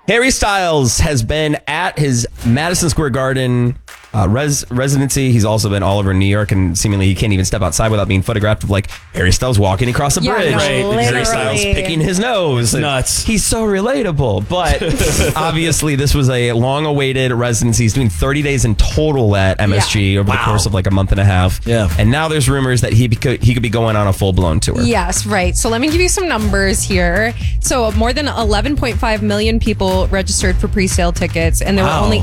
Harry Styles has been at his Madison Square Garden residency. He's also been all over New York, and seemingly he can't even step outside without being photographed of like Harry Styles walking across a bridge. No, right. Harry Styles picking his nose. Nuts. He's so relatable. But obviously this was a long-awaited residency. He's doing 30 days in total at MSG over the course of like a month and a half. Yeah. And now there's rumors that he could be going on a full-blown tour. Yes, right. So let me give you some numbers here. So more than 11.5 million people registered for pre-sale tickets, and there were only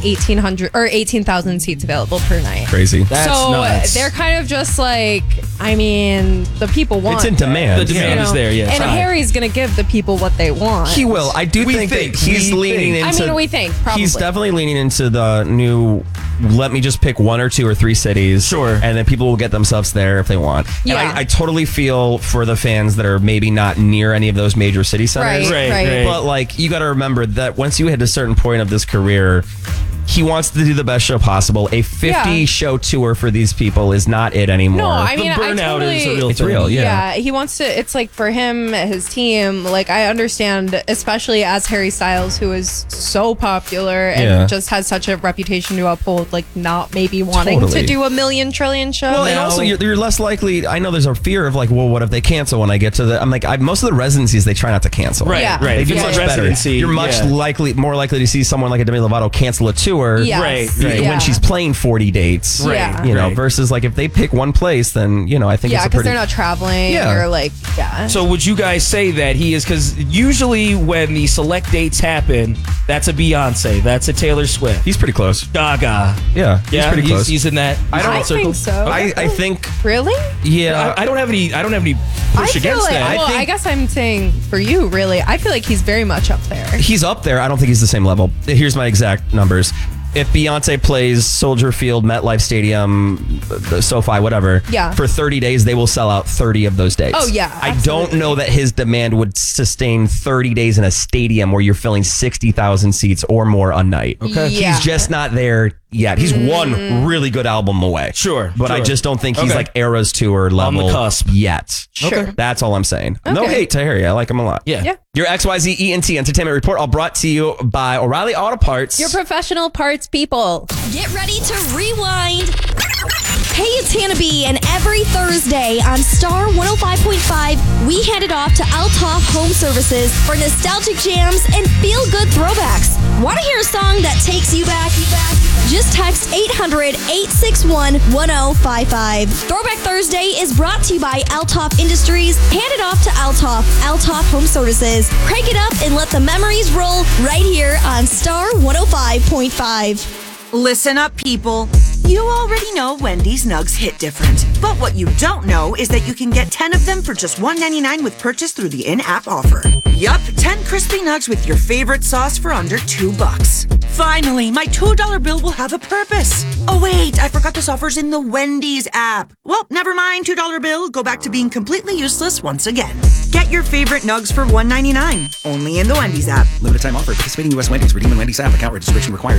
18,000 seats available per night. Crazy. That's nuts. They're kind of just like, I mean, the people want It's in demand. The demand is there, yeah. And Harry's going to give the people what they want. He will. I do think that he's leaning into... I mean, we think, probably. He's definitely leaning into the new, let me just pick 1 or 2 or 3 cities. Sure. And then people will get themselves there if they want. Yeah. And I totally feel for the fans that are maybe not near any of those major city centers. Right. But like, you got to remember that once you hit a certain point of this career, he wants to do the best show possible. A 50-show tour for these people is not it anymore. No, I mean, the burnout is a real It's thing. real, Yeah, he wants to. It's like for him, his team. Like I understand, especially as Harry Styles, who is so popular and just has such a reputation to uphold. Like not maybe wanting to do a million trillion show. Well, and also you're less likely. I know there's a fear of like, well, what if they cancel when I get to the? I'm like, most of the residencies they try not to cancel. Right, Yeah. right. They do much better. You're much more likely to see someone like a Demi Lovato cancel a tour. Yes. Right. When she's playing 40 dates, Right. You know, versus like if they pick one place, then you know I think it's a because pretty. they're not traveling or like So would you guys say that he is, because usually when the select dates happen, that's a Beyonce, that's a Taylor Swift, He's pretty close. Gaga. Yeah, he's pretty close. He's in that. I circle. think so. I think. Really? Yeah, I don't have any push feel against like, that. Well, I guess I'm saying for you, really. I feel like he's very much up there. he's up there. I don't think he's the same level. Here's my exact numbers. If Beyonce plays Soldier Field, MetLife Stadium, SoFi, whatever, for 30 days, they will sell out 30 of those dates. Oh, yeah. I don't know that his demand would sustain 30 days in a stadium where you're filling 60,000 seats or more a night. Okay. Yeah. He's just not there yet. He's one really good album away. Sure. But I just don't think he's like Eras Tour level on the cusp yet. Sure. That's all I'm saying. Okay. No hate to Harry. I like him a lot. Yeah. Your XYZ ENT Entertainment Report, all brought to you by O'Reilly Auto Parts. Your professional parts people. Get ready to rewind. Hey, it's Hannah B, and every Thursday on Star 105.5, we hand it off to Althoff Home Services for nostalgic jams and feel-good throwbacks. Want to hear a song that takes you back? Just text 800-861-1055. Throwback Thursday is brought to you by Althoff Industries. Hand it off to Althoff Home Services. Crank it up and let the memories roll right here on Star 105.5. Listen up, people. You already know Wendy's nugs hit different. But what you don't know is that you can get 10 of them for just $1.99 with purchase through the in-app offer. Yup, 10 crispy nugs with your favorite sauce for under $2. Finally, my $2 bill will have a purpose. Oh wait, I forgot this offer's in the Wendy's app. Well, never mind, $2 bill. Go back to being completely useless once again. Get your favorite nugs for $1.99. Only in the Wendy's app. Limited time offer. Participating U.S. Wendy's. Redeem in Wendy's app. Account registration required.